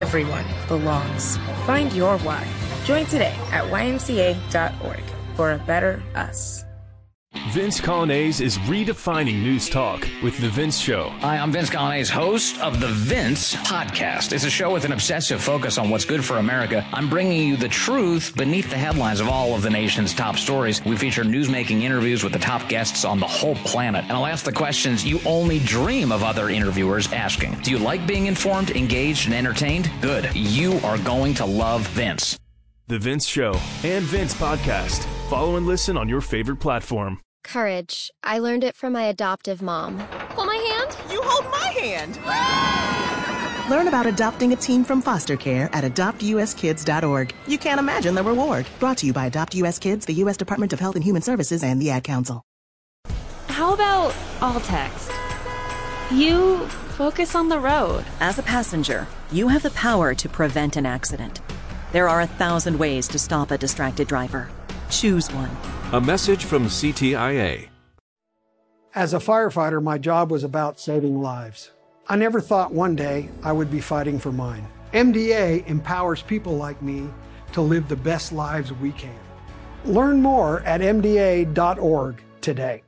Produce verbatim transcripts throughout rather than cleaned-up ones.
Everyone belongs. Find your why. Join today at Y M C A dot org for a better us. Vince Coglianese is redefining news talk with The Vince Show. Hi, I'm Vince Coglianese, host of The Vince Podcast. It's a show with an obsessive focus on what's good for America. I'm bringing you the truth beneath the headlines of all of the nation's top stories. We feature newsmaking interviews with the top guests on the whole planet. And I'll ask the questions you only dream of other interviewers asking. Do you like being informed, engaged, and entertained? Good. You are going to love Vince. The Vince Show and Vince Podcast. Follow and listen on your favorite platform. Courage. I learned it from my adoptive mom. Hold my hand. You hold my hand. Learn about adopting a teen from foster care at adopt u s kids dot org. You can't imagine the reward. Brought to you by Adopt U S Kids, the U S Department of Health and Human Services, and the Ad Council. How about all text? You focus on the road. As a passenger, you have the power to prevent an accident. There are a thousand ways to stop a distracted driver. Choose one. A message from C T I A. As a firefighter, my job was about saving lives. I never thought one day I would be fighting for mine. M D A empowers people like me to live the best lives we can. Learn more at m d a dot org today.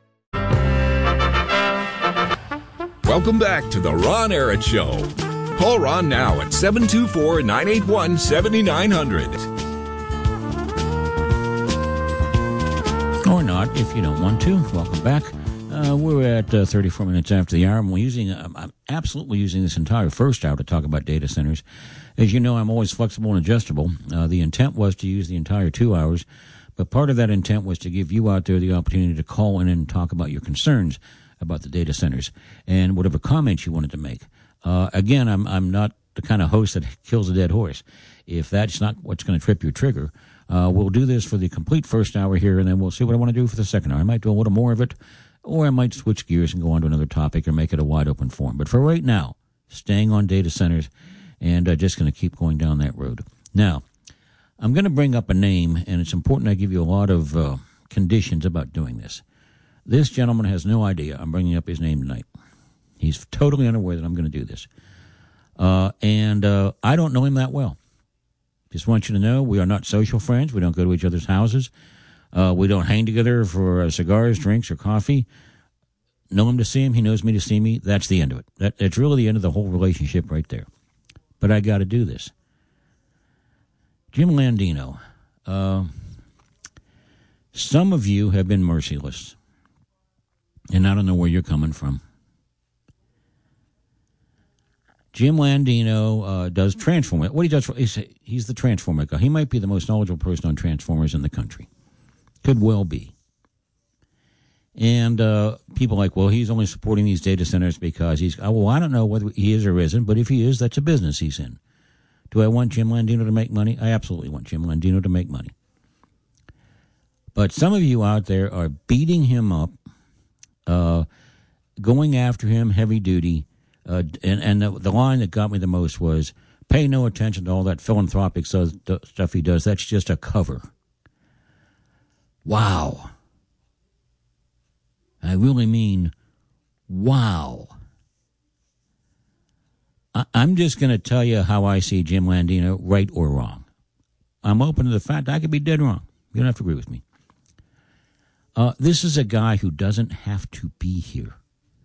Welcome back to the Ron Arad Show. Call Ron now at seven two four, nine eight one, seven nine zero zero. Or not, if you don't want to. Welcome back. Uh, we're at uh, thirty-four minutes after the hour. I'm using, um, I'm absolutely using this entire first hour to talk about data centers. As you know, I'm always flexible and adjustable. Uh, the intent was to use the entire two hours, but part of that intent was to give you out there the opportunity to call in and talk about your concerns about the data centers and whatever comments you wanted to make. Uh, again, I'm I'm not the kind of host that kills a dead horse. If that's not what's going to trip your trigger, uh, we'll do this for the complete first hour here, and then we'll see what I want to do for the second hour. I might do a little more of it, or I might switch gears and go on to another topic or make it a wide open forum. But for right now, staying on data centers, and uh, just going to keep going down that road. Now, I'm going to bring up a name, and it's important I give you a lot of uh, conditions about doing this. This gentleman has no idea I'm bringing up his name tonight. He's totally unaware that I'm going to do this. Uh, and uh, I don't know him that well. Just want you to know we are not social friends. We don't go to each other's houses. Uh, we don't hang together for uh, cigars, drinks, or coffee. Know him to see him. He knows me to see me. That's the end of it. That, that's really the end of the whole relationship right there. But I got to do this. Jim Landino. Uh, some of you have been merciless. And I don't know where you're coming from. Jim Landino uh, does Transformers. What he does, for, he's, he's the Transformer guy. He might be the most knowledgeable person on Transformers in the country. Could well be. And uh, people are like, well, he's only supporting these data centers because he's, oh, well, I don't know whether he is or isn't, but if he is, that's a business he's in. Do I want Jim Landino to make money? I absolutely want Jim Landino to make money. But some of you out there are beating him up, uh, going after him heavy duty. Uh, and and the, the line that got me the most was, pay no attention to all that philanthropic stuff he does. That's just a cover. Wow. I really mean, wow. I, I'm just going to tell you how I see Jim Landino, right or wrong. I'm open to the fact I could be dead wrong. You don't have to agree with me. Uh, this is a guy who doesn't have to be here.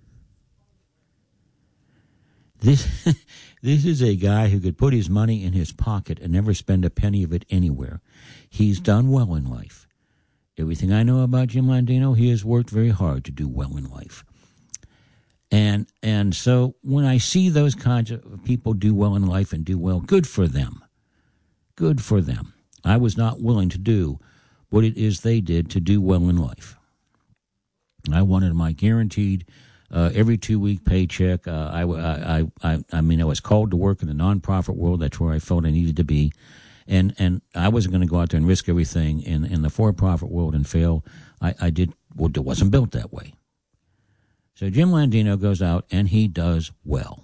This this is a guy who could put his money in his pocket and never spend a penny of it anywhere. He's done well in life. Everything I know about Jim Landino, he has worked very hard to do well in life. And and so when I see those kinds of people do well in life and do well, good for them. Good for them. I was not willing to do what it is they did to do well in life. I wanted my guaranteed Uh, every two-week paycheck. Uh, I, I, I, I mean, I was called to work in the nonprofit world. That's where I felt I needed to be. And and I wasn't going to go out there and risk everything in, in the for-profit world and fail. I, I did, well, it wasn't built that way. So Jim Landino goes out, and he does well.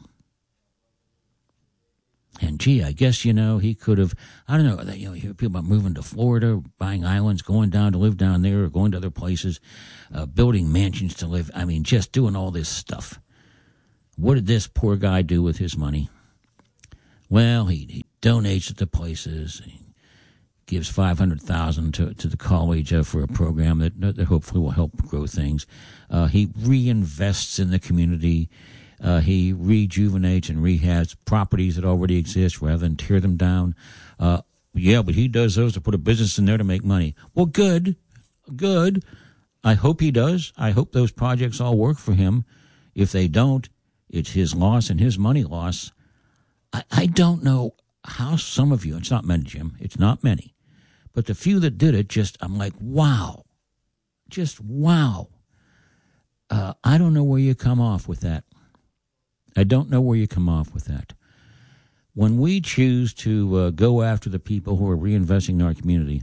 And, gee, I guess, you know, he could have, I don't know, you know, you hear people about moving to Florida, buying islands, going down to live down there, or going to other places, uh, building mansions to live. I mean, just doing all this stuff. What did this poor guy do with his money? Well, he, he donates it to places. He gives five hundred thousand dollars to to the college uh, for a program that, that hopefully will help grow things. Uh, he reinvests in the community. Uh, he rejuvenates and rehabs properties that already exist rather than tear them down. Uh, yeah, but he does those to put a business in there to make money. Well, good, good. I hope he does. I hope those projects all work for him. If they don't, it's his loss and his money loss. I, I don't know how some of you, it's not many, Jim, it's not many, but the few that did it, just, I'm like, wow, just wow. Uh, I don't know where you come off with that. I don't know where you come off with that. When we choose to uh, go after the people who are reinvesting in our community,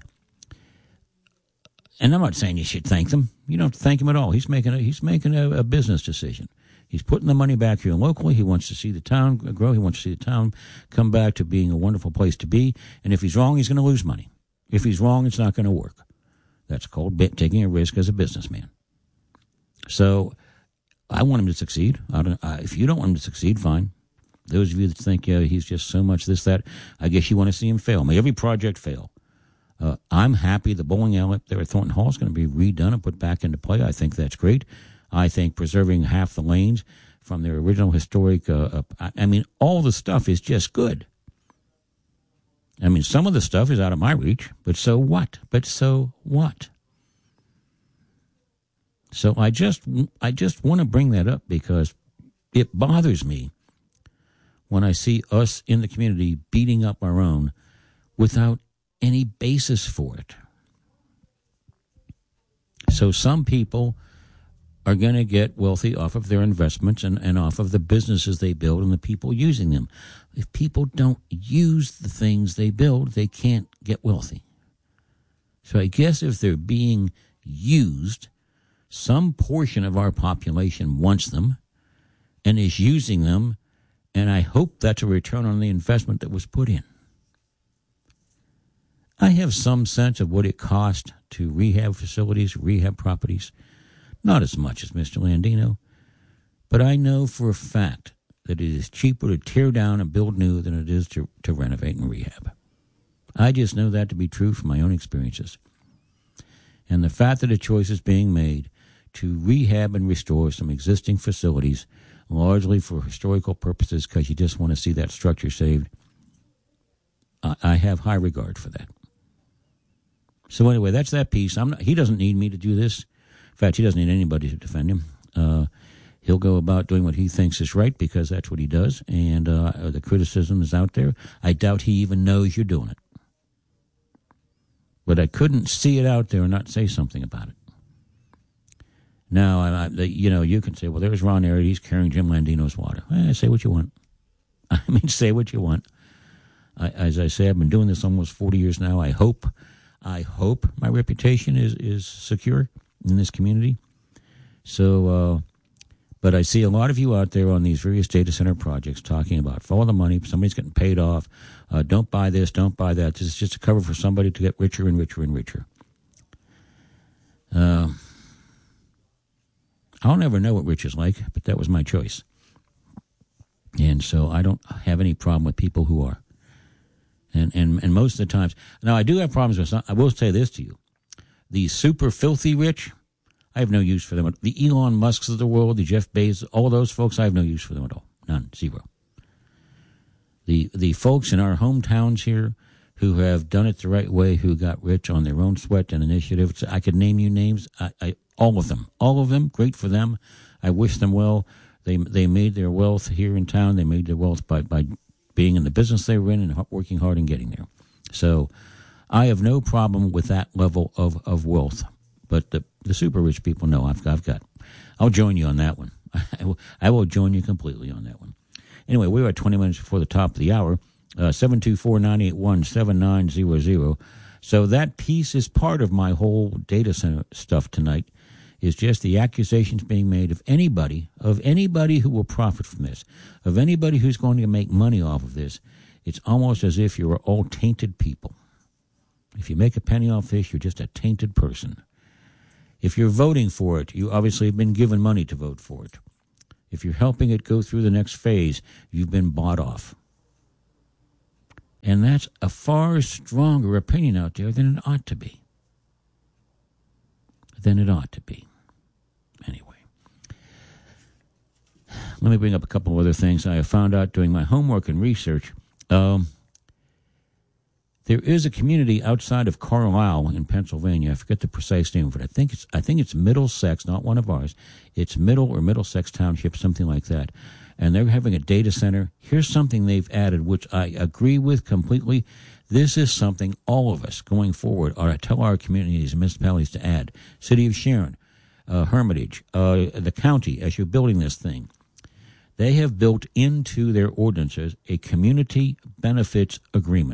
and I'm not saying you should thank them. You don't thank him at all. He's making a, he's making a, a business decision. He's putting the money back here locally. He wants to see the town grow. He wants to see the town come back to being a wonderful place to be. And if he's wrong, he's going to lose money. If he's wrong, it's not going to work. That's called taking a risk as a businessman. So I want him to succeed. I don't, uh, if you don't want him to succeed, fine. Those of you that think uh, he's just so much this, that, I guess you want to see him fail. May every project fail. Uh, I'm happy the bowling alley up there at Thornton Hall is going to be redone and put back into play. I think that's great. I think preserving half the lanes from their original historic, uh, uh, I mean, all the stuff is just good. I mean, some of the stuff is out of my reach, but so what? But so what? So I just, I just want to bring that up because it bothers me when I see us in the community beating up our own without any basis for it. So some people are going to get wealthy off of their investments and, and off of the businesses they build and the people using them. If people don't use the things they build, they can't get wealthy. So I guess if they're being used, some portion of our population wants them and is using them, and I hope that's a return on the investment that was put in. I have some sense of what it costs to rehab facilities, rehab properties. Not as much as Mister Landino, but I know for a fact that it is cheaper to tear down and build new than it is to, to renovate and rehab. I just know that to be true from my own experiences. And the fact that a choice is being made to rehab and restore some existing facilities, largely for historical purposes because you just want to see that structure saved, I, I have high regard for that. So anyway, that's that piece. I'm not, he doesn't need me to do this. In fact, he doesn't need anybody to defend him. Uh, he'll go about doing what he thinks is right because that's what he does, and uh, the criticism is out there. I doubt he even knows you're doing it. But I couldn't see it out there and not say something about it. Now, I, I, you know, you can say, well, there's Ron Arad. He's carrying Jim Landino's water. Eh, say what you want. I mean, say what you want. I, as I say, I've been doing this almost forty years now. I hope, I hope my reputation is, is secure in this community. So, uh, but I see a lot of you out there on these various data center projects talking about follow the money, somebody's getting paid off, uh, don't buy this, don't buy that. This is just a cover for somebody to get richer and richer and richer. Uh, I'll never know what rich is like, but that was my choice. And so I don't have any problem with people who are. And, and, and most of the times, now I do have problems with some, I will say this to you. The super filthy rich, I have no use for them. The Elon Musks of the world, the Jeff Bezos, all those folks, I have no use for them at all. None, zero. The the folks in our hometowns here who have done it the right way, who got rich on their own sweat and initiative, I could name you names, I, I, all of them. All of them, great for them. I wish them well. They they made their wealth here in town. They made their wealth by, by being in the business they were in and working hard and getting there. So I have no problem with that level of, of wealth. But the, the super rich people know I've, I've got. I'll join you on that one. I will, I will join you completely on that one. Anyway, we're at twenty minutes before the top of the hour. Uh, seven two four, nine eight one, seven nine zero zero. So that piece is part of my whole data center stuff tonight, is just the accusations being made of anybody, of anybody who will profit from this, of anybody who's going to make money off of this. It's almost as if you're all tainted people. If you make a penny off this, you're just a tainted person. If you're voting for it, you obviously have been given money to vote for it. If you're helping it go through the next phase, you've been bought off. And that's a far stronger opinion out there than it ought to be. Than it ought to be. Anyway. Let me bring up a couple of other things I have found out doing my homework and research. Um, there is a community outside of Carlisle in Pennsylvania. I forget the precise name of it. I think it's I think it's Middlesex, not one of ours. It's Middle or Middlesex Township, something like that. And they're having a data center. Here's something they've added, which I agree with completely. This is something all of us going forward ought to tell our communities and municipalities to add. City of Sharon, uh, Hermitage, uh, the county, as you're building this thing. They have built into their ordinances a community benefits agreement.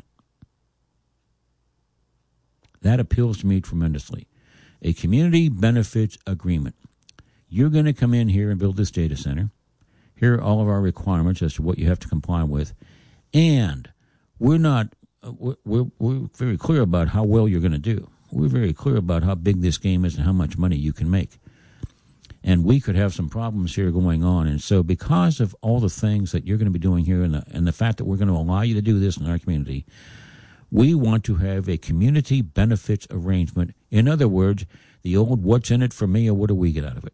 That appeals to me tremendously. A community benefits agreement. You're going to come in here and build this data center. Here are all of our requirements as to what you have to comply with. And we're not, we're, we're, we're very clear about how well you're going to do. We're very clear about how big this game is and how much money you can make. And we could have some problems here going on. And so because of all the things that you're going to be doing here and the, and the fact that we're going to allow you to do this in our community, we want to have a community benefits arrangement. In other words, the old what's in it for me or what do we get out of it?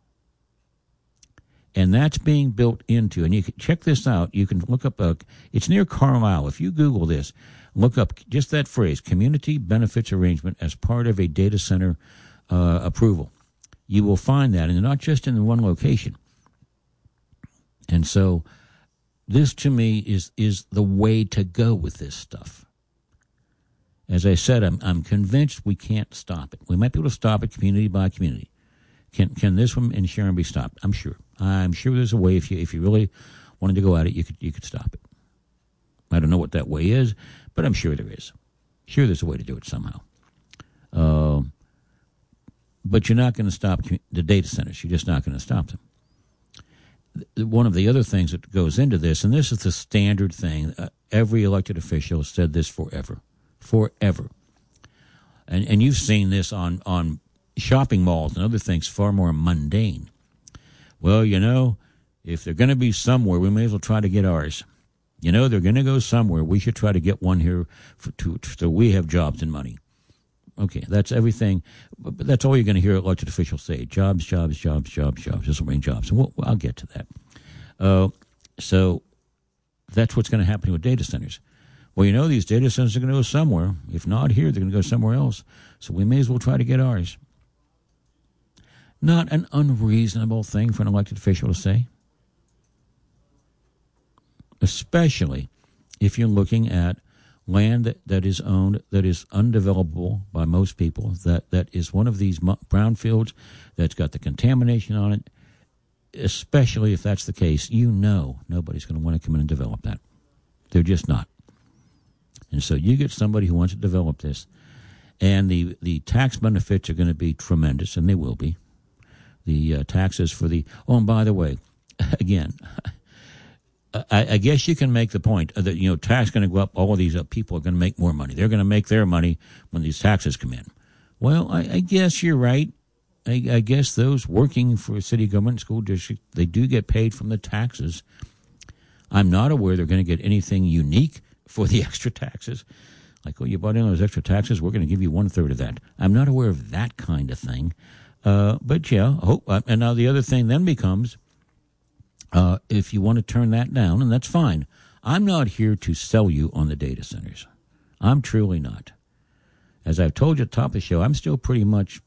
And that's being built into, and you can check this out. You can look up, a, it's near Carlisle. If you Google this, look up just that phrase, community benefits arrangement as part of a data center uh, approval. You will find that, and not just in one location. And so this, to me, is is the way to go with this stuff. As I said, I'm, I'm convinced we can't stop it. We might be able to stop it community by community. Can can this one in Sharon be stopped? I'm sure. I'm sure there's a way. If you if you really wanted to go at it, you could you could stop it. I don't know what that way is, but I'm sure there is. Sure, there's a way to do it somehow. Uh, but you're not going to stop the data centers. You're just not going to stop them. One of the other things that goes into this, and this is the standard thing, uh, every elected official has said this forever, forever. And and you've seen this on, on shopping malls and other things far more mundane. Well, you know, if they're going to be somewhere, we may as well try to get ours. You know, they're going to go somewhere. We should try to get one here for, to, so we have jobs and money. Okay, that's everything. But that's all you're going to hear elected officials say. Jobs, jobs, jobs, jobs, jobs. This will bring jobs. And we'll, I'll get to that. Uh, so that's what's going to happen with data centers. Well, you know, these data centers are going to go somewhere. If not here, they're going to go somewhere else. So we may as well try to get ours. Not an unreasonable thing for an elected official to say. Especially if you're looking at land that, that is owned, that is undevelopable by most people, that, that is one of these brownfields that's got the contamination on it. Especially if that's the case, you know nobody's going to want to come in and develop that. They're just not. And so you get somebody who wants to develop this, and the, the tax benefits are going to be tremendous, and they will be. The uh, taxes for the, oh, and by the way, again, I, I guess you can make the point that, you know, tax going to go up, all of these uh, people are going to make more money. They're going to make their money when these taxes come in. Well, I, I guess you're right. I, I guess those working for a city government, school district, they do get paid from the taxes. I'm not aware they're going to get anything unique for the extra taxes. Like, oh, you bought in those extra taxes, we're going to give you one-third of that. I'm not aware of that kind of thing. Uh, but, yeah, hope, uh, and now the other thing then becomes, uh, if you want to turn that down, and that's fine. I'm not here to sell you on the data centers. I'm truly not. As I've told you at the top of the show, I'm still pretty much,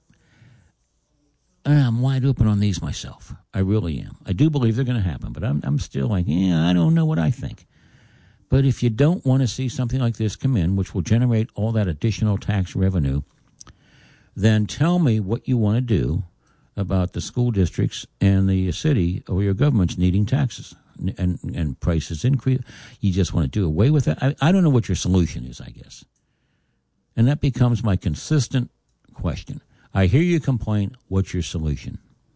I'm wide open on these myself. I really am. I do believe they're going to happen, but I'm, I'm still like, yeah, I don't know what I think. But if you don't want to see something like this come in, which will generate all that additional tax revenue, then tell me what you want to do about the school districts and the city or your government's needing taxes and, and prices increase. You just want to do away with that? I, I don't know what your solution is, I guess. And that becomes my consistent question. I hear your complaint. What's your solution?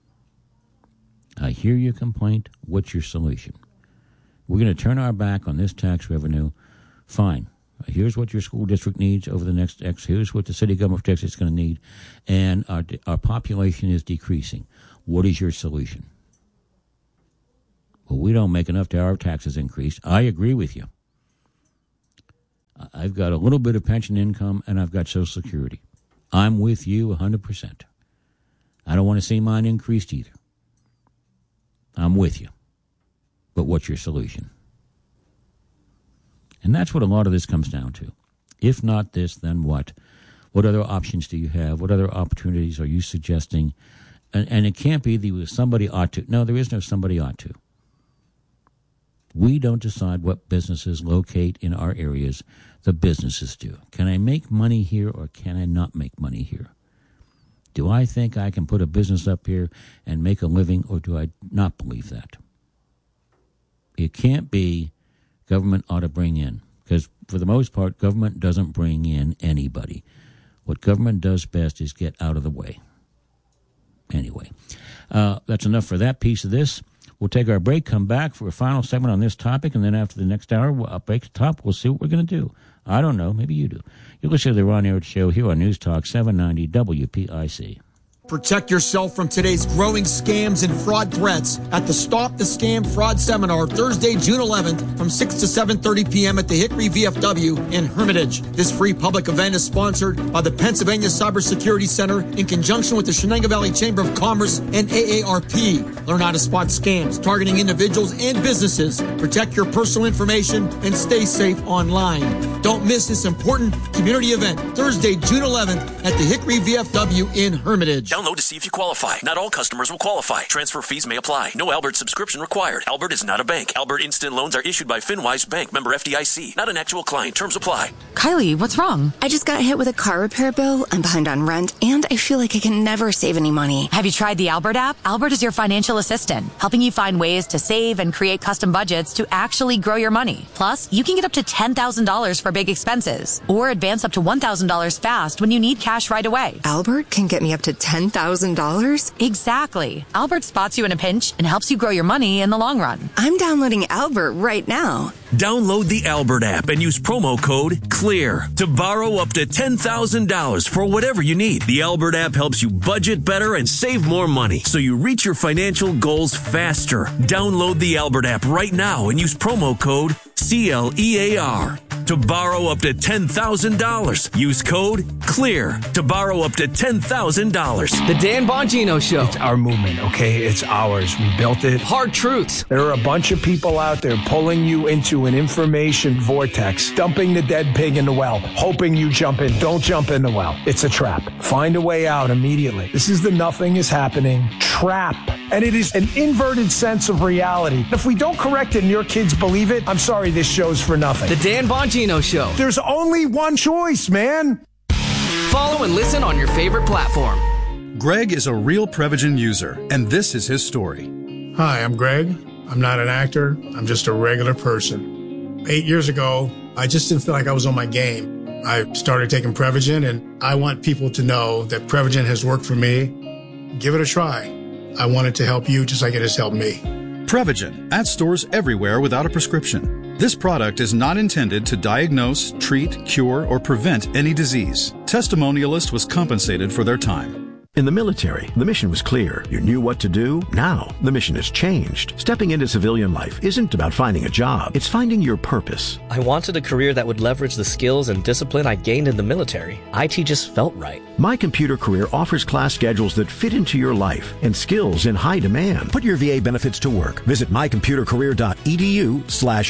I hear your complaint. What's your solution? We're going to turn our back on this tax revenue. Fine. Here's what your school district needs over the next X. Here's what the city government projects it's going to need. And our, our population is decreasing. What is your solution? Well, we don't make enough to our taxes increase. I agree with you. I've got a little bit of pension income, and I've got Social Security. I'm with you one hundred percent. I don't want to see mine increased either. I'm with you. But what's your solution? And that's what a lot of this comes down to. If not this, then what? What other options do you have? What other opportunities are you suggesting? And, and it can't be that somebody ought to. No, there is no somebody ought to. We don't decide what businesses locate in our areas. The businesses do. Can I make money here or can I not make money here? Do I think I can put a business up here and make a living, or do I not believe that? It can't be government ought to bring in, because for the most part, government doesn't bring in anybody. What government does best is get out of the way. Anyway, uh, that's enough for that piece of this. We'll take our break, come back for a final segment on this topic, and then after the next hour, we'll break the top. We'll see what we're going to do. I don't know. Maybe you do. You're listening to the Ron Arad Show here on News Talk seven ninety W P I C. Protect yourself from today's growing scams and fraud threats at the Stop the Scam Fraud Seminar, Thursday, June eleventh, from six to seven thirty p.m. at the Hickory V F W in Hermitage. This free public event is sponsored by the Pennsylvania Cybersecurity Center in conjunction with the Shenango Valley Chamber of Commerce and A A R P. Learn how to spot scams targeting individuals and businesses. Protect your personal information and stay safe online. Don't miss this important community event, Thursday, June eleventh, at the Hickory V F W in Hermitage. Download to see if you qualify. Not all customers will qualify. Transfer fees may apply. No Albert subscription required. Albert is not a bank. Albert Instant Loans are issued by FinWise Bank, member F D I C. Not an actual client. Terms apply. Kylie, what's wrong? I just got hit with a car repair bill. I'm behind on rent, and I feel like I can never save any money. Have you tried the Albert app? Albert is your financial assistant, helping you find ways to save and create custom budgets to actually grow your money. Plus, you can get up to ten thousand dollars for big expenses, or advance up to one thousand dollars fast when you need cash right away. Albert can get me up to ten thousand dollars? Exactly. Albert spots you in a pinch and helps you grow your money in the long run. I'm downloading Albert right now. Download the Albert app and use promo code CLEAR to borrow up to ten thousand dollars for whatever you need. The Albert app helps you budget better and save more money, so you reach your financial goals faster. Download the Albert app right now and use promo code C L E A R to borrow up to ten thousand dollars. Use code CLEAR to borrow up to ten thousand dollars. The Dan Bongino Show. It's our movement, okay? It's ours. We built it. Hard truths. There are a bunch of people out there pulling you into an information vortex, dumping the dead pig in the well, hoping you jump in. Don't jump in the well. It's a trap. Find a way out immediately. This is the nothing is happening trap. And it is an inverted sense of reality. If we don't correct it and your kids believe it, I'm sorry, this show's for nothing. The Dan Bongino Show. There's only one choice, man. Follow and listen on your favorite platform. Greg is a real Prevagen user, and this is his story. Hi, I'm Greg. I'm not an actor. I'm just a regular person. Eight years ago, I just didn't feel like I was on my game. I started taking Prevagen, and I want people to know that Prevagen has worked for me. Give it a try. I want it to help you just like it has helped me. Prevagen, at stores everywhere without a prescription. This product is not intended to diagnose, treat, cure, or prevent any disease. Testimonialist was compensated for their time. In the military, the mission was clear. You knew what to do. Now, the mission has changed. Stepping into civilian life isn't about finding a job. It's finding your purpose. I wanted a career that would leverage the skills and discipline I gained in the military. I T just felt right. My Computer Career offers class schedules that fit into your life and skills in high demand. Put your V A benefits to work. Visit mycomputercareer.edu slash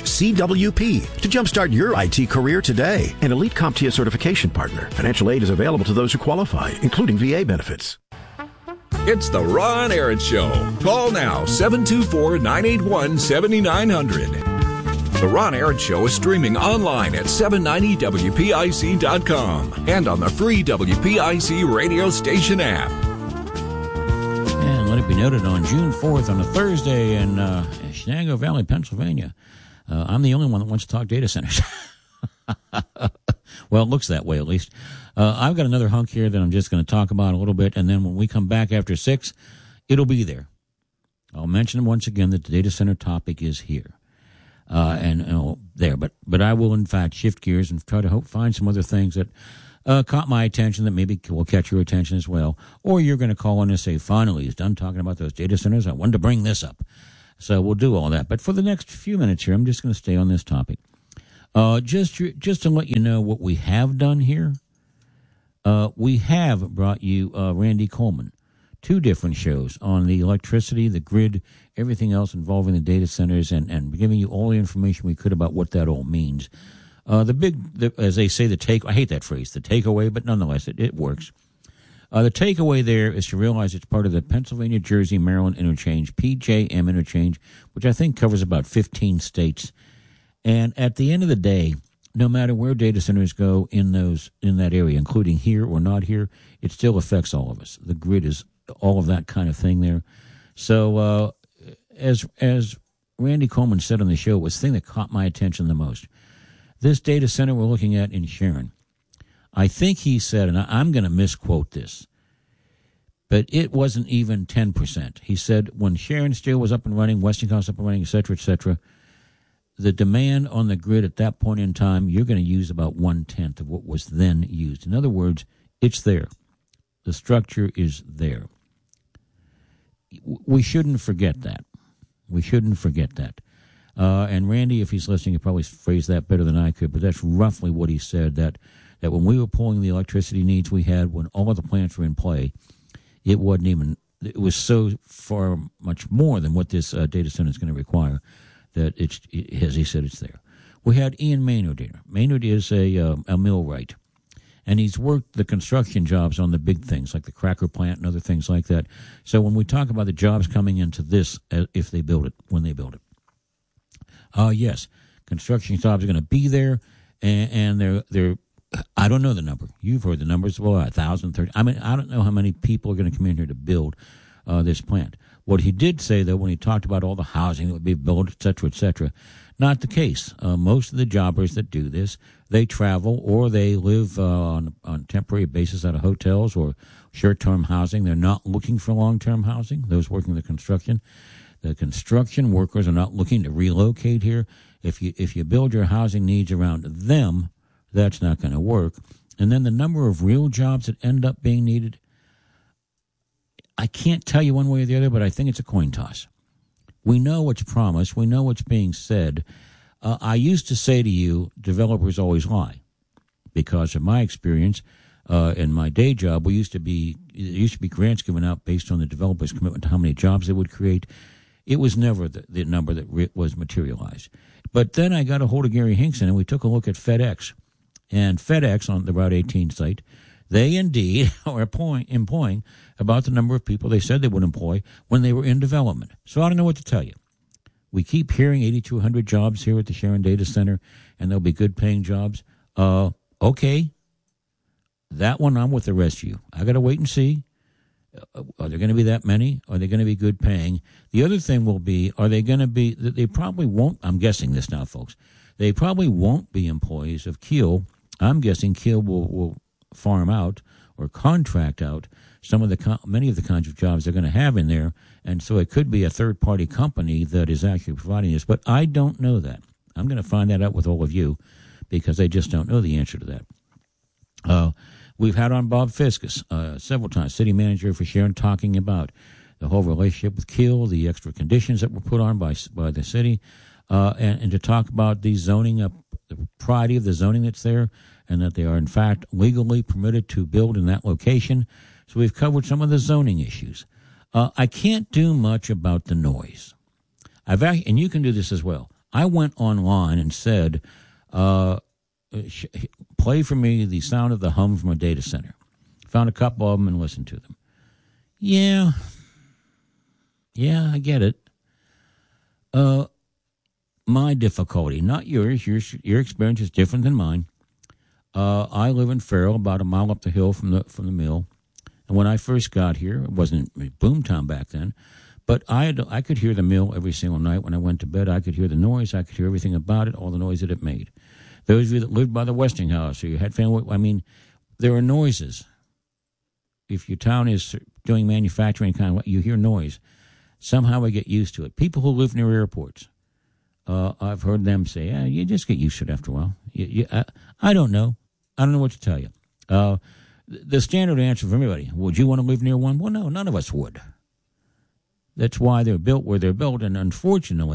CWP to jumpstart your I T career today. An Elite CompTIA certification partner. Financial aid is available to those who qualify, including V A benefits. It's the Ron Arad Show. Call now, seven two four, nine eight one, seven nine zero zero. The Ron Arad Show is streaming online at seven ninety W P I C dot com and on the free W P I C radio station app. And let it be noted, on June fourth, on a Thursday in uh, Shenango Valley, Pennsylvania, uh, I'm the only one that wants to talk data centers. Well, it looks that way, at least. Uh, I've got another hunk here that I'm just going to talk about a little bit, and then when we come back after six, it'll be there. I'll mention once again that the data center topic is here, uh, and you know, there. But but I will, in fact, shift gears and try to hope find some other things that uh, caught my attention that maybe will catch your attention as well. Or you're going to call in and say, finally, he's done talking about those data centers. I wanted to bring this up. So we'll do all that. But for the next few minutes here, I'm just going to stay on this topic. Uh, just just to let you know what we have done here, uh, we have brought you uh, Randy Coleman, two different shows on the electricity, the grid, everything else involving the data centers, and, and giving you all the information we could about what that all means. Uh, the big, the, as they say, the take, I hate that phrase, the takeaway, but nonetheless, it, it works. Uh, the takeaway there is to realize it's part of the Pennsylvania, Jersey, Maryland interchange, P J M interchange, which I think covers about fifteen states. And at the end of the day, no matter where data centers go in those in that area, including here or not here, it still affects all of us. The grid is all of that kind of thing there. So uh, as as Randy Coleman said on the show, it was the thing that caught my attention the most. This data center we're looking at in Sharon, I think he said, and I'm going to misquote this, but it wasn't even ten percent. He said when Sharon Steel was up and running, Westinghouse up and running, et cetera, et cetera, the demand on the grid at that point in time, you're going to use about one-tenth of what was then used. In other words, it's there. The structure is there. We shouldn't forget that. We shouldn't forget that. Uh, and Randy, if he's listening, he probably phrased that better than I could, but that's roughly what he said, that that when we were pulling the electricity needs we had, when all of the plants were in play, it wasn't even, it was so far much more than what this uh, data center is going to require that it's, it, as he said, it's there. We had Ian Maynard here. Maynard is a, uh, a millwright, and he's worked the construction jobs on the big things like the cracker plant and other things like that. So when we talk about the jobs coming into this, uh, if they build it, when they build it, uh, yes, construction jobs are going to be there, and, and they're they're. I don't know the number. You've heard the numbers. Well, a thousand, thirty. I mean, I don't know how many people are going to come in here to build uh, this plant. What he did say, though, when he talked about all the housing that would be built, et cetera, et cetera, not the case. Uh, most of the jobbers that do this, they travel or they live uh, on on temporary basis out of hotels or short-term housing. They're not looking for long-term housing. Those working the construction, the construction workers are not looking to relocate here. If you if you build your housing needs around them, that's not going to work. And then the number of real jobs that end up being needed, I can't tell you one way or the other, but I think it's a coin toss. We know what's promised. We know what's being said. Uh, I used to say to you, developers always lie. Because of my experience uh, in my day job, we used to be there used to be grants given out based on the developer's commitment to how many jobs they would create. It was never the, the number that re- was materialized. But then I got a hold of Gary Hinkson, and we took a look at FedEx. And FedEx on the Route eighteen site, they indeed are employing, employing about the number of people they said they would employ when they were in development. So I don't know what to tell you. We keep hearing eighty-two hundred jobs here at the Sharon Data Center, and they'll be good-paying jobs. Uh, okay. That one, I'm with the rest of you. I got to wait and see. Uh, are there going to be that many? Are they going to be good-paying? The other thing will be, are they going to be, they probably won't, I'm guessing this now, folks, they probably won't be employees of Keel. I'm guessing Keel will, will farm out or contract out some of the many of the kinds of jobs they're going to have in there, and so it could be a third-party company that is actually providing this. But I don't know that. I'm going to find that out with all of you because I just don't know the answer to that. Uh, we've had on Bob Fiskus uh, several times, city manager for Sharon, talking about the whole relationship with Keel, the extra conditions that were put on by by the city, uh, and, and to talk about the zoning up. The propriety of the zoning that's there, and that they are, in fact, legally permitted to build in that location. So we've covered some of the zoning issues. Uh, I can't do much about the noise. I've and you can do this as well. I went online and said, uh, play for me the sound of the hum from a data center. Found a couple of them and listened to them. Yeah. Yeah, I get it. Uh, My difficulty, not yours. Your your experience is different than mine. Uh, I live in Farrell, about a mile up the hill from the from the mill. And when I first got here, it wasn't boomtown back then, but I had, I could hear the mill every single night when I went to bed. I could hear the noise. I could hear everything about it, all the noise that it made. Those of you that lived by the Westinghouse or you had family, I mean, there are noises. If your town is doing manufacturing kind of, you hear noise. Somehow I get used to it. People who live near airports. Uh, I've heard them say, yeah, you just get used to it after a while. You, you, I, I don't know. I don't know what to tell you. Uh, the standard answer for everybody, would you want to live near one? Well, no, none of us would. That's why they're built where they're built. And unfortunately,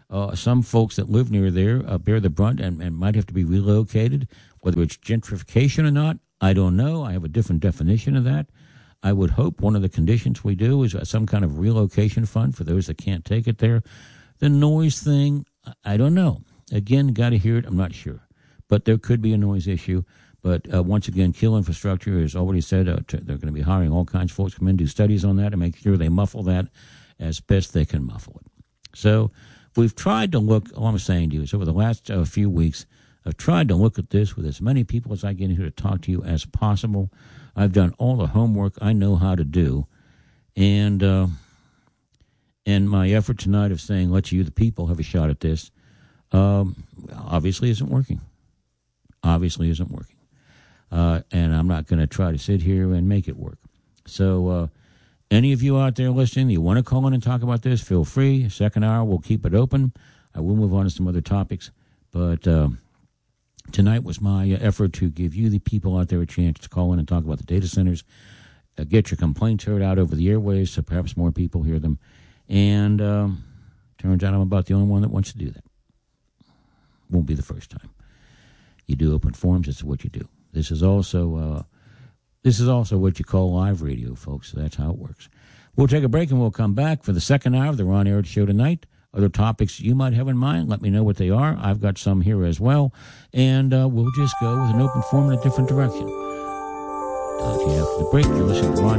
Uh, some folks that live near there uh, bear the brunt and, and might have to be relocated. Whether it's gentrification or not, I don't know. I have a different definition of that. I would hope one of the conditions we do is some kind of relocation fund for those that can't take it there. The noise thing, I don't know. Again, got to hear it. I'm not sure. But there could be a noise issue. But uh, once again, Keel Infrastructure has already said uh, t- they're going to be hiring all kinds of folks to come in, do studies on that, and make sure they muffle that as best they can muffle it. So we've tried to look, all I'm saying to you is over the last uh, few weeks, I've tried to look at this with as many people as I get here to talk to you as possible. I've done all the homework I know how to do. And, uh, and my effort tonight of saying, let you, the people, have a shot at this, um, obviously isn't working. Obviously isn't working. Uh, and I'm not going to try to sit here and make it work. So uh, any of you out there listening, you want to call in and talk about this, feel free. Second hour, we'll keep it open. I will move on to some other topics. But uh, tonight was my uh, effort to give you, the people out there, a chance to call in and talk about the data centers, uh, get your complaints heard out over the airways so perhaps more people hear them. And um, turns out I'm about the only one that wants to do that. Won't be the first time. You do open forums, it's what you do. This is also uh, this is also what you call live radio, folks. So that's how it works. We'll take a break and we'll come back for the second hour of the Ron Arad Show tonight. Other topics you might have in mind, let me know what they are. I've got some here as well. And uh, we'll just go with an open forum in a different direction. Talk to you after the break. You're listening to Ron